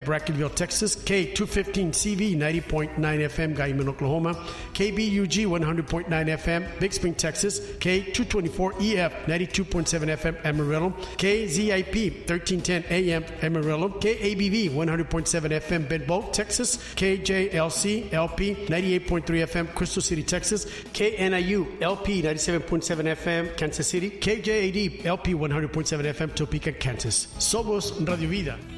Brackettville, Texas. K215CV 90.9 FM, Guyman, Oklahoma. KBUG 100.9 FM, Big Spring, Texas. K224EF 92.7 FM, Amarillo. KZIP 1310 AM, Amarillo. KABV 100.7 FM, Bedbo, Texas. KJLC LP 98.3 FM, Crystal City, Texas. KNIU LP 97.7 FM, Kansas City. KJAD LP 100.7 FM, Topeka, Kansas. Somos Radio Vida.